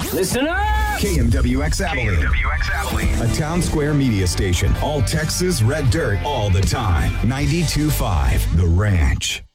Listen up! KMWX Abilene. A town square media station. All Texas red dirt all the time. 92.5 The Ranch.